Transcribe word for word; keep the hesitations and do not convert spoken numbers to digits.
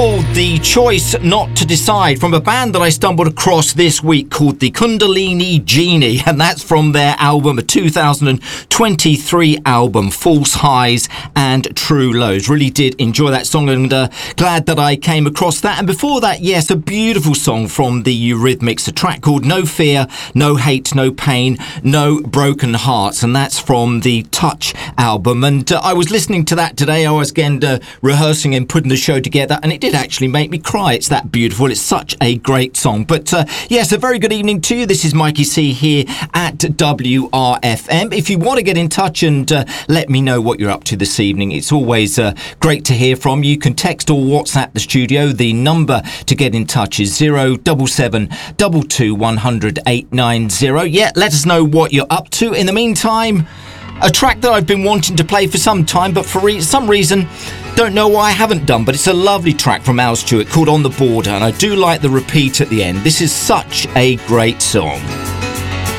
The Choice Not to Decide from a band that I stumbled across this week called the Kundalini Genie, and that's from their album, a two thousand twenty-three album, False Highs and True Lows. Really did enjoy that song, and uh, glad that I came across that. And before that, yes, a beautiful song from the Eurythmics, a track called No Fear, No Hate, No Pain, No Broken Hearts, and that's from the Touch album. And uh, I was listening to that today. I was again uh, rehearsing and putting the show together, and it did actually make me cry. It's that beautiful. It's such a great song. But uh, yes, a very good evening to you. This is Mikey C here at W R F M. If you want to get in touch and uh, let me know what you're up to this evening, it's always uh, great to hear from you. You can text or WhatsApp the studio. The number to get in touch is zero double seven double two one hundred eight nine zero. Yeah, let us know what you're up to. In the meantime, a track that I've been wanting to play for some time, but for re- some reason, don't know why I haven't done, but it's a lovely track from Al Stewart called On the Border, and I do like the repeat at the end. This is such a great song.